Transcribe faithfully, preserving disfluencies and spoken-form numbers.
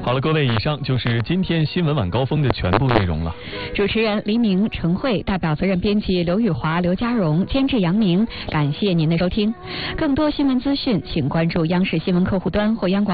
好了，各位，以上就是今天新闻晚高峰的全部内容了。 主持人黎明、陈慧，代表责任编辑刘宇华、刘家荣，监制杨明。感谢您的收听。更多新闻资讯，请关注央视新闻客户端或央广。